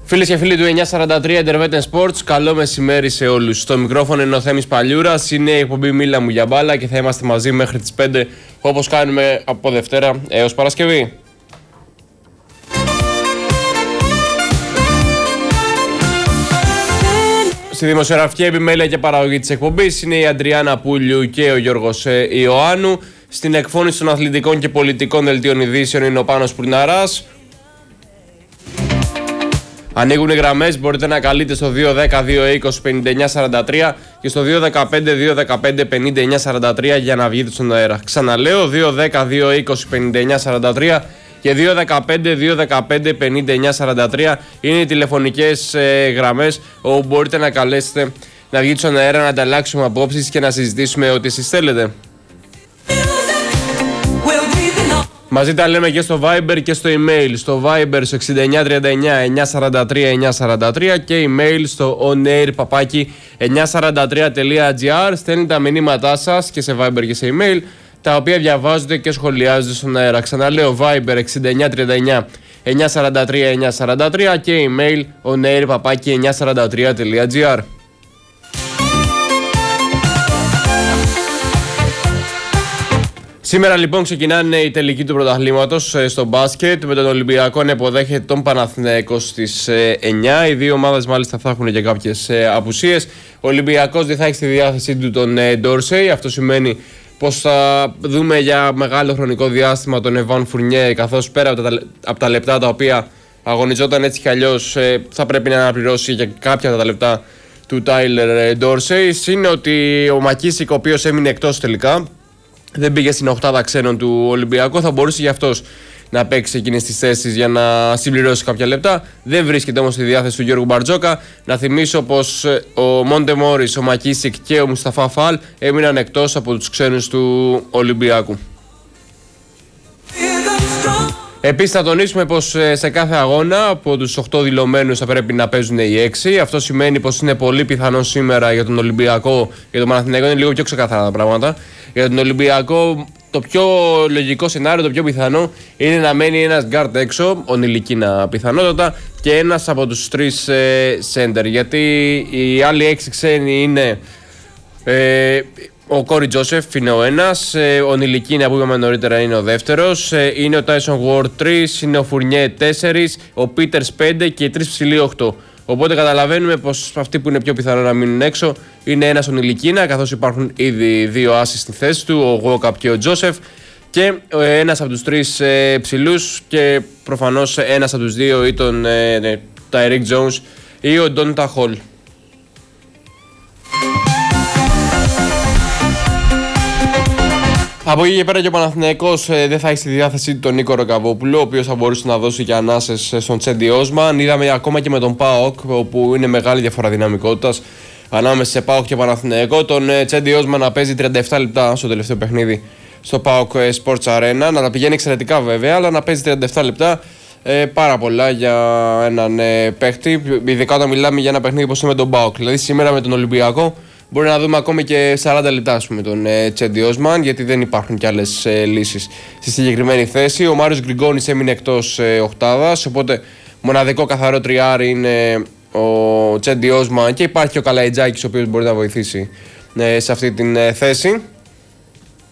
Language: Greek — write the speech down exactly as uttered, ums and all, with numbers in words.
Φίλες και φίλοι του εννιακόσια σαράντα τρία Intervetten Sports, καλό μεσημέρι σε όλους. Στο μικρόφωνο είναι ο Θέμης Παλιούρας, είναι η εκπομπή Μίλα μου για μπάλα και θα είμαστε μαζί μέχρι τις πέντε όπως κάνουμε από Δευτέρα έως Παρασκευή. Στη δημοσιογραφική επιμέλεια και παραγωγή της εκπομπής είναι η Αντριάννα Πούλιου και ο Γιώργος Ιωάννου. Στην εκφώνηση των αθλητικών και πολιτικών δελτίων ειδήσεων είναι ο Πάνος Πουρναράς. Ανοίγουν οι γραμμές, μπορείτε να καλείτε στο δύο δέκα δύο είκοσι πενήντα εννιά σαράντα τρία και στο δύο δεκαπέντε δύο δεκαπέντε πενήντα εννιά σαράντα τρία για να βγείτε στον αέρα. Ξαναλέω, δύο δέκα δύο είκοσι πενήντα εννιά σαράντα τρία και δύο δεκαπέντε δύο δεκαπέντε πενήντα εννιά σαράντα τρία είναι οι τηλεφωνικές ε, γραμμές όπου μπορείτε να καλέσετε να βγείτε στον αέρα, να ανταλλάξουμε απόψεις και να συζητήσουμε ό,τι εσείς θέλετε. Μαζί τα λέμε και στο Viber και στο email. Στο Viber στο εξήντα εννιά τριάντα εννιά εννιακόσια σαράντα τρία εννιακόσια σαράντα τρία και email στο onair παπάκι εννιακόσια σαράντα τρία τελεία gr. Στέλνετε τα μηνύματά σας και σε Viber και σε email, τα οποία διαβάζονται και σχολιάζονται στον αέρα. Ξαναλέω, Viber εξήντα εννιά τριάντα εννιά εννιακόσια σαράντα τρία εννιακόσια σαράντα τρία και email onair παπάκι εννιακόσια σαράντα τρία τελεία gr. Σήμερα λοιπόν ξεκινάνε οι τελικοί του πρωταθλήματος στο μπάσκετ με τον Ολυμπιακό να υποδέχεται τον Παναθηναϊκό στις εννιά. Οι δύο ομάδες μάλιστα θα έχουν και κάποιες απουσίες. Ο Ολυμπιακός δεν θα έχει στη διάθεσή του τον Ντόρσεϊ. Αυτό σημαίνει πως θα δούμε για μεγάλο χρονικό διάστημα τον Εβάν Φουρνιέ, καθώς πέρα από τα, από τα λεπτά τα οποία αγωνιζόταν έτσι κι αλλιώς θα πρέπει να αναπληρώσει για κάποια από τα λεπτά του Τάιλερ Ντόρσεϊ. Είναι ότι ο Μακίσικ, ο οποίος έμεινε εκτός τελικά, δεν πήγε στην οκτάδα ξένων του Ολυμπιακού, θα μπορούσε για αυτός να παίξει εκείνες τις θέσεις για να συμπληρώσει κάποια λεπτά. Δεν βρίσκεται όμως στη διάθεση του Γιώργου Μπαρτζόκα. Να θυμίσω πως ο Μόντε Μόρις, ο Μακίσικ και ο Μουσταφά Φαλ έμειναν εκτός από τους ξένους του Ολυμπιακού. Επίσης θα τονίσουμε πως σε κάθε αγώνα από τους οκτώ δηλωμένους θα πρέπει να παίζουν οι έξι. Αυτό σημαίνει πως είναι πολύ πιθανό σήμερα για τον Ολυμπιακό, για τον Παναθηναϊκό είναι λίγο πιο ξεκαθαρά τα πράγματα. Για τον Ολυμπιακό το πιο λογικό σενάριο, το πιο πιθανό είναι να μένει ένας γκάρτ έξω, ο Νιλικίνα πιθανότατα, και ένας από τους τρεις σέντερ. Γιατί οι άλλοι έξι ξένοι είναι ε, ο Κόρι Τζόσεφ είναι ο ένας, ο Νιλικίνα που είπαμε νωρίτερα είναι ο δεύτερος, είναι ο Τάισον Γουόρντ τρεις, είναι ο Φουρνιέ τέσσερις, ο Πίτερς πέντε και οι τρεις ψηλοί οκτώ. Οπότε καταλαβαίνουμε πως αυτοί που είναι πιο πιθανό να μείνουν έξω είναι ένας ο Νιλικίνα, καθώς υπάρχουν ήδη δύο άσοι στη θέση του, ο Γουόκαπ και ο Τζόσεφ, και ένας από τους τρεις ε, ψηλούς και προφανώς ένας από τους δύο ή τον ε, Τάιρικ Τζόουνς ή ο Ντόντα Χολ. Από εκεί και πέρα και ο Παναθηναϊκός ε, δεν θα έχει στη διάθεσή του τον Νίκο Ροκαβόπουλο, ο οποίος θα μπορούσε να δώσει και ανάσες στον Τσέντι Όσμαν. Είδαμε ακόμα και με τον ΠΑΟΚ, όπου είναι μεγάλη διαφορά δυναμικότητας ανάμεσα σε ΠΑΟΚ και Παναθηναϊκό. Τον ε, Τσέντι Όσμαν να παίζει τριάντα επτά λεπτά στο τελευταίο παιχνίδι στο ΠΑΟΚ Sports Arena. Να τα πηγαίνει εξαιρετικά βέβαια, αλλά να παίζει τριάντα επτά λεπτά. Ε, πάρα πολλά για έναν ε, παίχτη, ειδικά όταν μιλάμε για ένα παιχνίδι όπως είναι με τον ΠΑΟΚ. Δηλαδή σήμερα με τον Ολυμπιακό μπορεί να δούμε ακόμη και σαράντα λεπτά ας πούμε, τον ε, Τσέντι Όσμαν, γιατί δεν υπάρχουν κι άλλες ε, λύσεις στη συγκεκριμένη θέση. Ο Μάριος Γκριγκόνης έμεινε εκτός ε, οκτάδας, οπότε μοναδικό καθαρό τριάρι είναι ο Τσέντι Όσμαν και υπάρχει και ο Καλαϊτζάκης, ο οποίος μπορεί να βοηθήσει ε, σε αυτή την ε, θέση.